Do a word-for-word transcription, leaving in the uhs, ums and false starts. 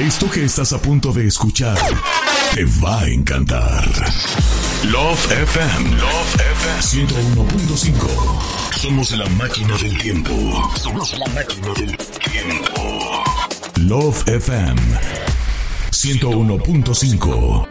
Esto que estás a punto de escuchar te va a encantar. Love F M. Love F M. ciento uno punto cinco. Somos la máquina del tiempo. Somos la máquina del tiempo. Love F M. ciento uno punto cinco.